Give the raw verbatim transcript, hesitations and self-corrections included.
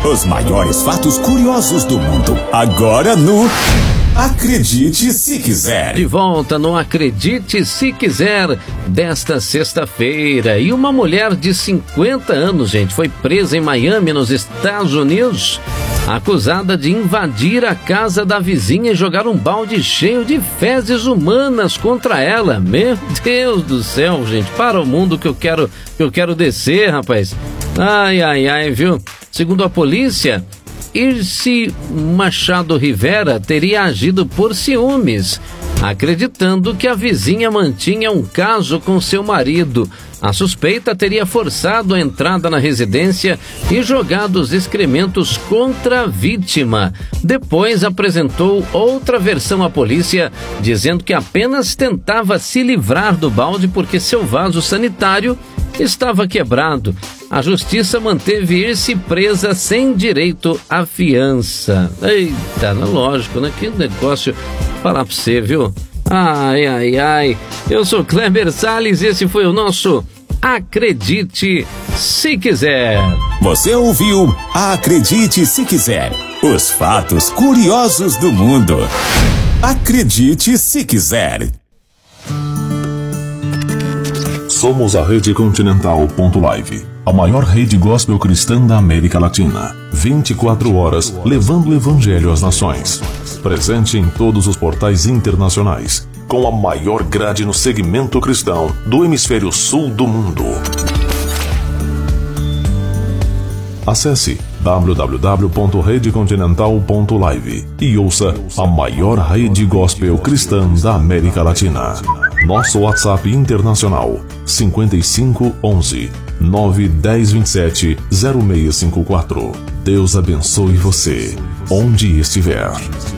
Os maiores fatos curiosos do mundo. Agora no Acredite Se Quiser. De volta no Acredite Se Quiser desta sexta-feira. E uma mulher de cinquenta anos, gente, foi presa em Miami, nos Estados Unidos, acusada de invadir a casa da vizinha e jogar um balde cheio de fezes humanas contra ela. Meu Deus do céu, gente, para o mundo que eu quero, que eu quero descer, rapaz. Ai, ai, ai, viu? Segundo a polícia, Irce Machado Rivera teria agido por ciúmes, acreditando que a vizinha mantinha um caso com seu marido. A suspeita teria forçado a entrada na residência e jogado os excrementos contra a vítima. Depois apresentou outra versão à polícia, dizendo que apenas tentava se livrar do balde porque seu vaso sanitário estava quebrado. A justiça manteve Irce presa sem direito à fiança. Eita, lógico, né? Que negócio. Falar pra você, viu? Ai, ai, ai. Eu sou Kleber Salles e esse foi o nosso Acredite Se Quiser. Você ouviu Acredite Se Quiser. Os fatos curiosos do mundo. Acredite Se Quiser. Somos a Rede Continental ponto live, a maior rede gospel cristã da América Latina. vinte e quatro horas levando o evangelho às nações. Presente em todos os portais internacionais, com a maior grade no segmento cristão do hemisfério sul do mundo. Acesse w w w ponto rede continental ponto live e ouça a maior rede gospel cristã da América Latina. Nosso WhatsApp internacional cinco cinco um um nove um zero dois sete zero seis cinco quatro. Deus abençoe você, onde estiver.